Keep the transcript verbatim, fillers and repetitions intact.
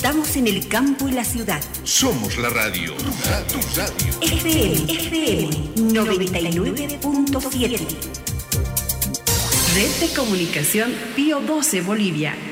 Estamos en el campo y la ciudad. Somos la radio. Tu radio. F M, F M noventa y nueve punto siete. Red de Comunicación Pío doce Bolivia.